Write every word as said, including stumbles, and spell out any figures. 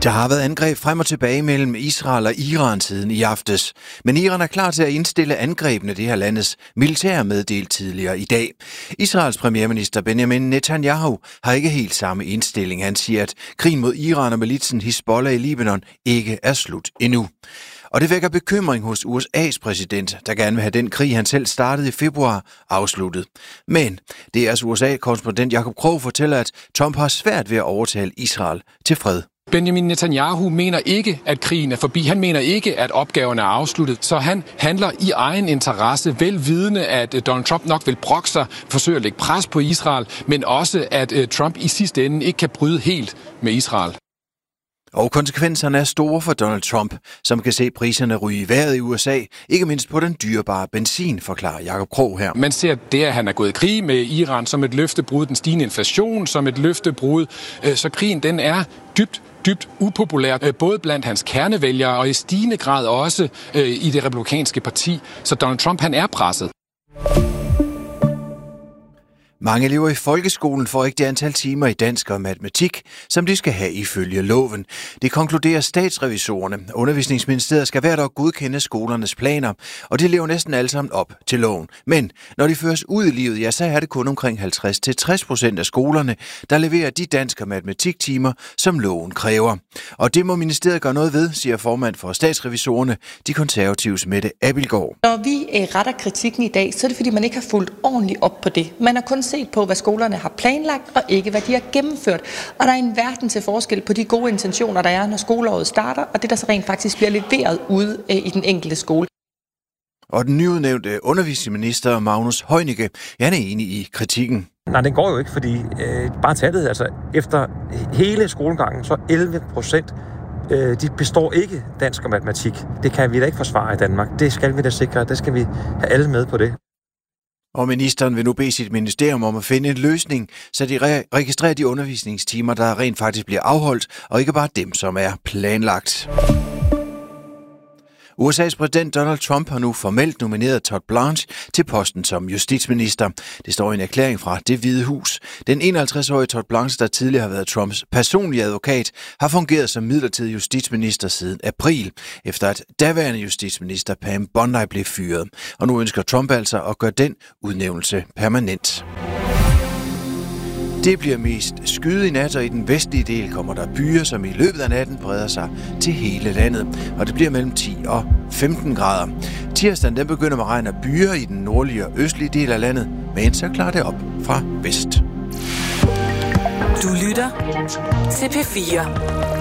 Der har været angreb frem og tilbage mellem Israel og Iran siden i aftes. Men Iran er klar til at indstille angrebene, det her landets militær meddelt tidligere i dag. Israels premierminister Benjamin Netanyahu har ikke helt samme indstilling. Han siger, at krigen mod Iran og militsen Hizbollah i Libanon ikke er slut endnu. Og det vækker bekymring hos U S A's præsident, der gerne vil have den krig, han selv startede i februar, afsluttet. Men D R's U S A-korrespondent Jacob Krog fortæller, at Trump har svært ved at overtale Israel til fred. Benjamin Netanyahu mener ikke, at krigen er forbi. Han mener ikke, at opgaven er afsluttet. Så han handler i egen interesse, velvidende, at Donald Trump nok vil brokke sig, forsøge at lægge pres på Israel, men også, at Trump i sidste ende ikke kan bryde helt med Israel. Og konsekvenserne er store for Donald Trump, som kan se priserne ryge i vejret i U S A, ikke mindst på den dyrebare benzin, forklarer Jacob Krog her. Man ser det, at han er gået i krig med Iran som et løftebrud, den stigende inflation som et løftebrud, så krigen den er dybt dybt upopulær, både blandt hans kernevælgere og i stigende grad også i det republikanske parti. Så Donald Trump, han er presset. Mange elever i folkeskolen får ikke det antal timer i dansk og matematik, som de skal have ifølge loven. Det konkluderer statsrevisorerne. Undervisningsministeriet skal hvert år godkende skolernes planer, og de lever næsten alle sammen op til loven. Men når de føres ud i livet, ja, så er det kun omkring halvtreds til tres procent af skolerne, der leverer de dansk- og matematiktimer, som loven kræver. Og det må ministeriet gøre noget ved, siger formand for statsrevisorerne, de konservatives Mette Abildgaard. Når vi retter kritikken i dag, så er det fordi, man ikke har fulgt ordentligt op på det. Man har kun set på, hvad skolerne har planlagt, og ikke hvad de har gennemført. Og der er en verden til forskel på de gode intentioner, der er, når skoleåret starter, og det, der så rent faktisk bliver leveret ude i den enkelte skole. Og den nyudnævnte undervisningsminister Magnus Heunicke, han er enig i kritikken. Nej, den går jo ikke, fordi øh, bare tallet, altså efter hele skolegangen, så elleve procent, øh, de består ikke dansk og matematik. Det kan vi da ikke forsvare i Danmark. Det skal vi da sikre, det skal vi have alle med på det. Og ministeren vil nu bede sit ministerium om at finde en løsning, så de re- registrerer de undervisningstimer, der rent faktisk bliver afholdt, og ikke bare dem, som er planlagt. U S A's præsident Donald Trump har nu formelt nomineret Todd Blanche til posten som justitsminister. Det står i en erklæring fra Det Hvide Hus. Den enoghalvtreds-årige Todd Blanche, der tidligere har været Trumps personlige advokat, har fungeret som midlertidig justitsminister siden april, efter at daværende justitsminister Pam Bondi blev fyret. Og nu ønsker Trump altså at gøre den udnævnelse permanent. Det bliver mest skyet i nat, og i den vestlige del kommer der byer, som i løbet af natten breder sig til hele landet. Og det bliver mellem ti og femten grader. Tirsdagen den begynder med regn og byer i den nordlige og østlige del af landet, men så klarer det op fra vest. Du lytter til P fire.